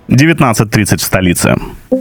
19:30 в столице.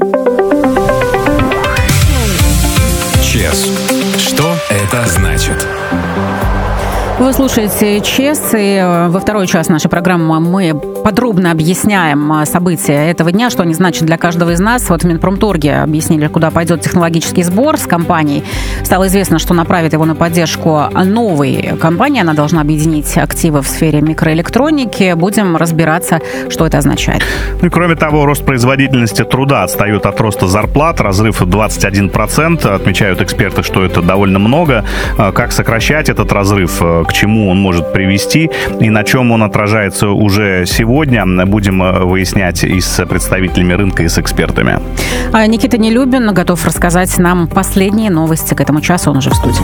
ЧС. Что это значит? Вы слушаете ЧС, и во второй час нашей программы мы подробно объясняем события этого дня, что они значат для каждого из нас. Вот в Минпромторге объяснили, куда пойдет технологический сбор с компанией. Стало известно, что направит его на поддержку новой компании. Она должна объединить активы в сфере микроэлектроники. Будем разбираться, что это означает. И кроме того, рост производительности труда отстает от роста зарплат. Разрыв 21%. Отмечают эксперты, что это довольно много. Как сокращать этот разрыв? К чему он может привести и на чем он отражается уже сегодня, будем выяснять и с представителями рынка, и с экспертами. Никита Нелюбин готов рассказать нам последние новости к этому часу, он уже в студии.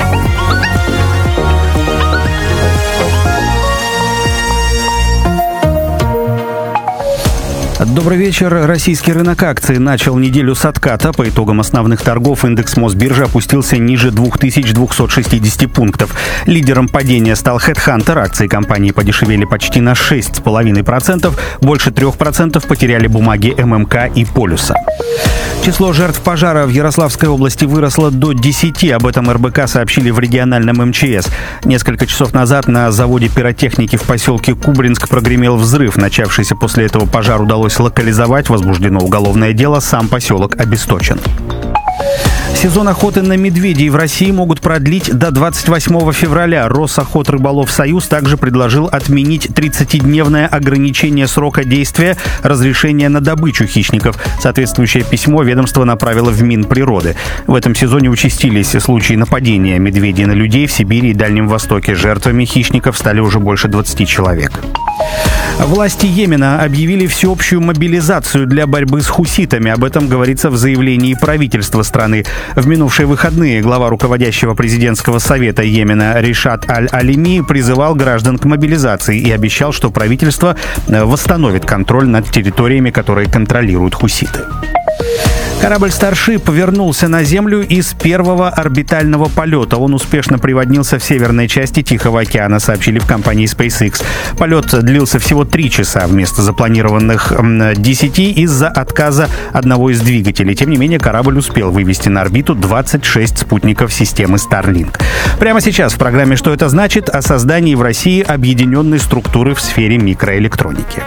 Добрый вечер. Российский рынок акций начал неделю с отката. По итогам основных торгов индекс Мосбиржи опустился ниже 2260 пунктов. Лидером падения стал HeadHunter. Акции компании подешевели почти на 6,5%. Больше 3% потеряли бумаги ММК и Полюса. Число жертв пожара в Ярославской области выросло до 10. Об этом РБК сообщили в региональном МЧС. Несколько часов назад на заводе пиротехники в поселке Кубринск прогремел взрыв. Начавшийся после этого пожар удалось локализовать. Возбуждено уголовное дело. Сам поселок обесточен. Сезон охоты на медведей в России могут продлить до 28 февраля. Росохотрыболовсоюз также предложил отменить 30-дневное ограничение срока действия разрешения на добычу хищников. Соответствующее письмо ведомство направило в Минприроды. В этом сезоне участились случаи нападения медведей на людей в Сибири и Дальнем Востоке. Жертвами хищников стали уже больше 20 человек. Власти Йемена объявили всеобщую мобилизацию для борьбы с хуситами. Об этом говорится в заявлении правительства страны. В минувшие выходные глава руководящего президентского совета Йемена Ришад Аль-Алими призывал граждан к мобилизации и обещал, что правительство восстановит контроль над территориями, которые контролируют хуситы. Корабль Starship вернулся на Землю из первого орбитального полета. Он успешно приводнился в северной части Тихого океана, сообщили в компании SpaceX. Полет длился всего 3 часа вместо запланированных 10 из-за отказа одного из двигателей. Тем не менее, корабль успел вывести на орбиту 26 спутников системы Starlink. Прямо сейчас в программе «Что это значит?» о создании в России объединенной структуры в сфере микроэлектроники.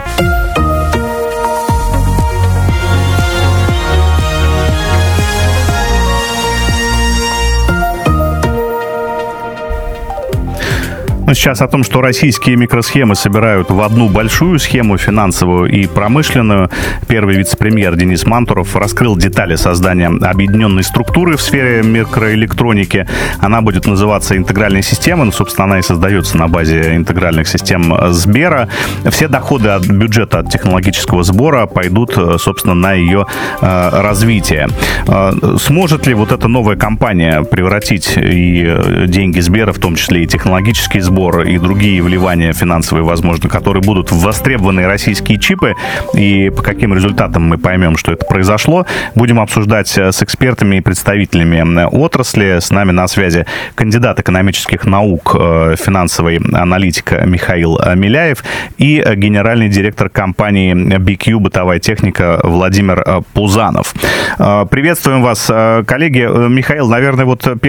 Сейчас о том, что российские микросхемы собирают в одну большую схему, финансовую и промышленную. Первый вице-премьер Денис Мантуров раскрыл детали создания объединенной структуры в сфере микроэлектроники. Она будет называться интегральной системой. Собственно, она и создается на базе интегральных систем Сбера. Все доходы от бюджета от технологического сбора пойдут, собственно, на ее развитие. Сможет ли вот эта новая компания превратить и деньги Сбера, в том числе и технологический сбор, и другие вливания финансовые, возможно, которые будут в востребованные российские чипы, и по каким результатам мы поймем, что это произошло, будем обсуждать с экспертами и представителями отрасли. С нами на связи кандидат экономических наук, финансовый аналитик Михаил Миляев и генеральный директор компании BQ «Бытовая техника» Владимир Пузанов. Приветствуем вас, коллеги. Михаил, наверное, вот